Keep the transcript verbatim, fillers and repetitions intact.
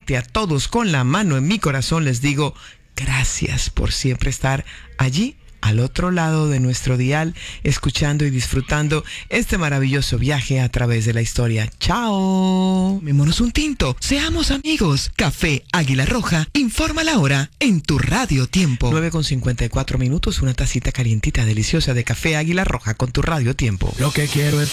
parte a todos con la mano en mi corazón les digo gracias por siempre estar allí al otro lado de nuestro dial, escuchando y disfrutando este maravilloso viaje a través de la historia. ¡Chao! Tomémonos un tinto, seamos amigos. Café Águila Roja, informa la hora en tu Radio Tiempo. nueve con cincuenta y cuatro minutos, una tacita calientita deliciosa de Café Águila Roja con tu Radio Tiempo. Lo que quiero es